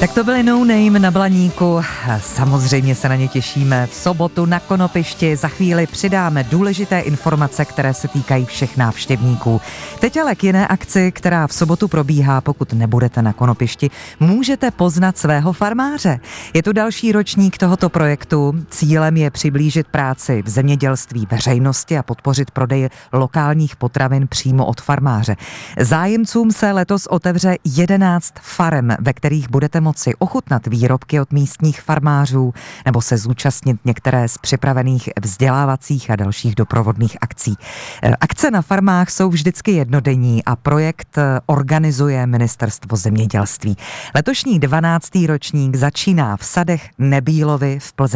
Tak to byly No Name na Blaníku. Samozřejmě se na ně těšíme v sobotu na Konopišti. Za chvíli přidáme důležité informace, které se týkají všech návštěvníků. Teď ale k jiné akci, která v sobotu probíhá. Pokud nebudete na Konopišti, můžete poznat svého farmáře. Je to další ročník tohoto projektu. Cílem je přiblížit práci v zemědělství veřejnosti a podpořit prodej lokálních potravin přímo od farmáře. Zájemcům se letos otevře 11 farem, ve kterých budete moci ochutnat výrobky od místních farmářů nebo se zúčastnit některé z připravených vzdělávacích a dalších doprovodných akcí. Akce na farmách jsou vždycky jednodenní a projekt organizuje Ministerstvo zemědělství. Letošní 12. ročník začíná v sadech Nebýlovy v Plzni.